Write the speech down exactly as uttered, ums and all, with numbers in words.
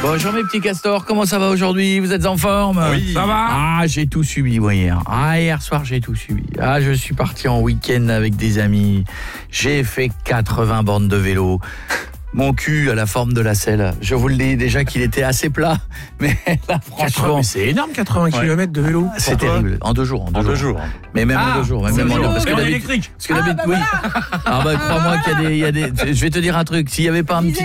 Bonjour mes petits castors, comment ça va aujourd'hui? Vous êtes en forme? Oui. Ça va? Ah, j'ai tout subi moi hier. Ah, hier soir j'ai tout subi. Ah, je suis parti en week-end avec des amis. J'ai fait quatre-vingts bornes de vélo. Mon cul à la forme de la selle. Je vous le dis déjà qu'il était assez plat, mais là franchement, c'est énorme, quatre-vingts kilomètres de vélo. c'est terrible. En deux jours, en deux, En jours. deux jours. Mais même Ah, en deux jours, même, c'est même en deux deux jours. parce que Et en d'habitude- électrique. parce que d'habitude, oui. Ah bah crois-moi qu'il y a des, il y a des. Je vais te dire un truc. S'il y avait pas un petit